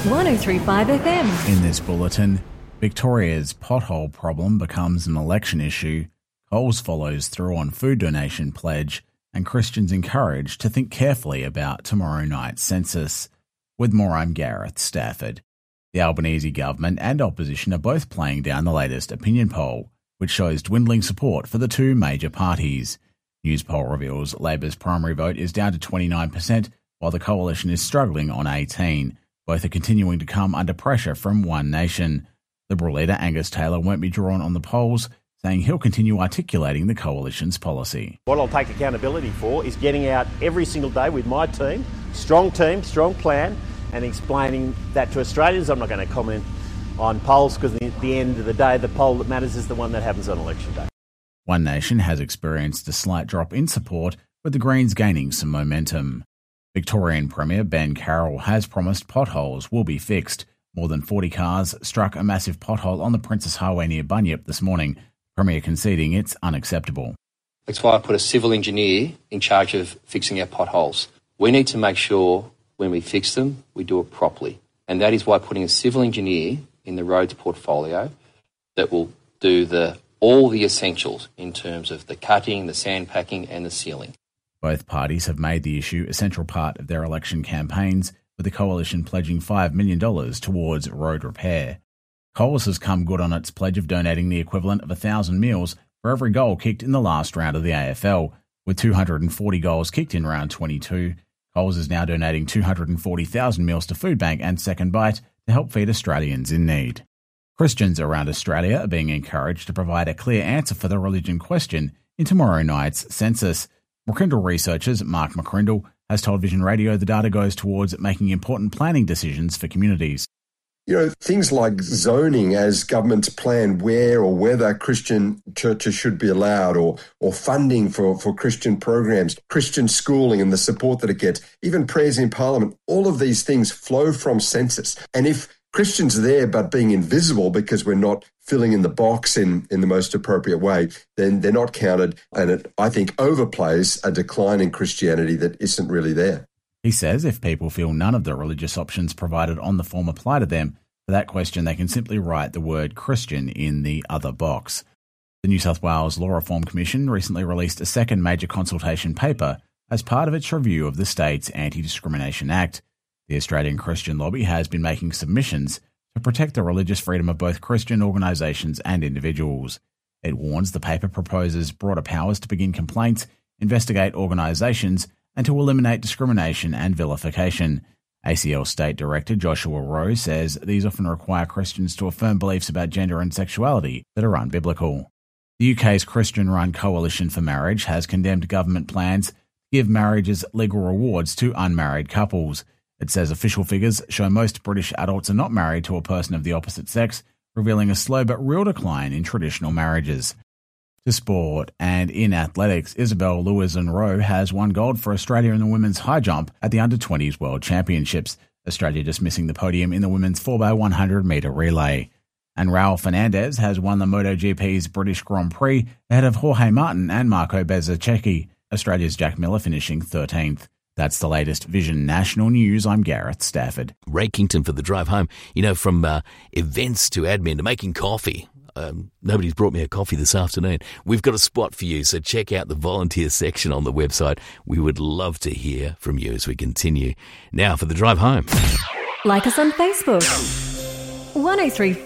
103.5 FM. In this bulletin, Victoria's pothole problem becomes an election issue, Coles follows through on food donation pledge, and Christians encouraged to think carefully about tomorrow night's census. With more, I'm Gareth Stafford. The Albanese government and opposition are both playing down the latest opinion poll, which shows dwindling support for the two major parties. News poll reveals Labor's primary vote is down to 29%, while the coalition is struggling on 18%. Both are continuing to come under pressure from One Nation. Liberal leader Angus Taylor won't be drawn on the polls, saying he'll continue articulating the coalition's policy. What I'll take accountability for is getting out every single day with my team, strong plan, and explaining that to Australians. I'm not going to comment on polls because at the end of the day, the poll that matters is the one that happens on election day. One Nation has experienced a slight drop in support, with the Greens gaining some momentum. Victorian Premier Ben Carroll has promised potholes will be fixed. More than 40 cars struck a massive pothole on the Princess Highway near Bunyip this morning, Premier conceding it's unacceptable. That's why I put a civil engineer in charge of fixing our potholes. We need to make sure when we fix them, we do it properly. And that is why putting a civil engineer in the roads portfolio that will do all the essentials in terms of the cutting, the sandpacking and the sealing. Both parties have made the issue a central part of their election campaigns, with the coalition pledging $5 million towards road repair. Coles has come good on its pledge of donating the equivalent of 1,000 meals for every goal kicked in the last round of the AFL. With 240 goals kicked in round 22, Coles is now donating 240,000 meals to Foodbank and Second Bite to help feed Australians in need. Christians around Australia are being encouraged to provide a clear answer for the religion question in tomorrow night's census. McCrindle researchers Mark McCrindle has told Vision Radio the data goes towards making important planning decisions for communities. Things like zoning as governments plan where or whether Christian churches should be allowed, or funding for Christian programs, Christian schooling and the support that it gets, even prayers in Parliament, all of these things flow from census. And if Christians are there but being invisible because we're not filling in the box in the most appropriate way, then they're not counted, and it, I think, overplays a decline in Christianity that isn't really there. He says if people feel none of the religious options provided on the form apply to them, for that question they can simply write the word Christian in the other box. The New South Wales Law Reform Commission recently released a second major consultation paper as part of its review of the state's Anti-Discrimination Act. The Australian Christian Lobby has been making submissions to protect the religious freedom of both Christian organisations and individuals. It warns the paper proposes broader powers to begin complaints, investigate organisations, and to eliminate discrimination and vilification. ACL State Director Joshua Rowe says these often require Christians to affirm beliefs about gender and sexuality that are unbiblical. The UK's Christian-run Coalition for Marriage has condemned government plans to give marriages legal rewards to unmarried couples. It says official figures show most British adults are not married to a person of the opposite sex, revealing a slow but real decline in traditional marriages. To sport, and in athletics, Isabel Lewis-Rowe has won gold for Australia in the women's high jump at the Under-20s World Championships, Australia just missing the podium in the women's 4x100 metre relay. And Raul Fernandez has won the MotoGP's British Grand Prix ahead of Jorge Martin and Marco Bezzecchi, Australia's Jack Miller finishing 13th. That's the latest Vision National News. I'm Gareth Stafford. Ray Kington for the drive home. From events to admin to making coffee. Nobody's brought me a coffee this afternoon. We've got a spot for you, so check out the volunteer section on the website. We would love to hear from you as we continue. Now for the drive home. Like us on Facebook. 103.